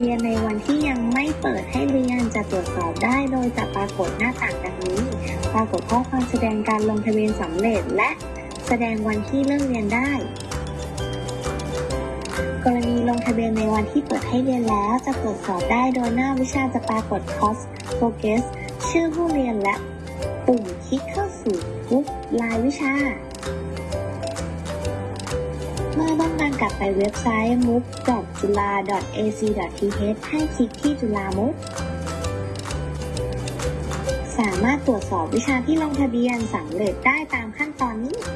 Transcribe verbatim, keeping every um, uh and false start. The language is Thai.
เรียนในวันที่ยังไม่เปิดให้เรียนจะตรวจสอบได้โดยจะปรากฏหน้าต่างดังนี้ปรากฏข้อความแสดงการลงทะเบียนสำเร็จและแสดงวันที่เริ่มเรียนได้กรณีลงทะเบียนในวันที่เปิดให้เรียนแล้วจะตรวจสอบได้โดยหน้าวิชาจะปรากฏ Course Progress ชื่อผู้เรียนและปุ่มคลิกเข้าสู่กรุ๊ปรายวิชาเมื่อต้องการกลับไปเว็บไซต์ มูฟ ดอท จุฬา ดอท เอ ซี ดอท ที เอช ให้คลิกที่จุฬา มูฟ สามารถตรวจสอบวิชาที่ลงทะเบียนสำเร็จได้ตามขั้นตอนนี้